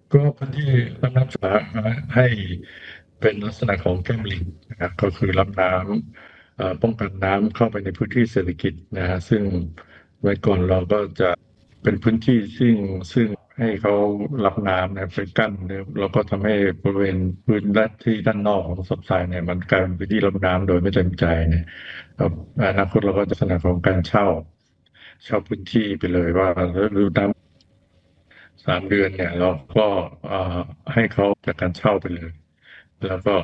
ก็พื้นที่รับน้ำสาธารณะให้เป็นลักษณะของแก้มลิงนะครับก็คือรับน้ำป้องกันน้ำเข้าไปในพื้นที่เศรษฐกิจนะฮะซึ่งไว้ก่อนเราก็จะเป็นพื้นที่ซึ่งให้เขารับน้ำนะไปกั้นเนี่ยเราก็ทำให้บริเวณพื้นด้านที่ด้านนอกของสับทรายเนี่ยมันกลายเป็นพื้นที่รับน้ำโดยไม่เต็มใจเนี่ยครับอนาคตเราก็จะลักษณะของการเช่าพื้นที่ไปเลยว่าฤดูน้ำ 3 เดือนเนี่ยเราก็เอ่อให้เขาจากการเช่าไปเลยแล้วก็